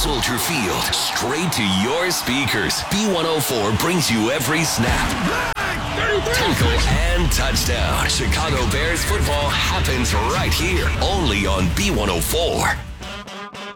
Soldier Field, straight to your speakers. B104 brings you every snap, tackle, and touchdown. Chicago Bears football happens right here, only on B104.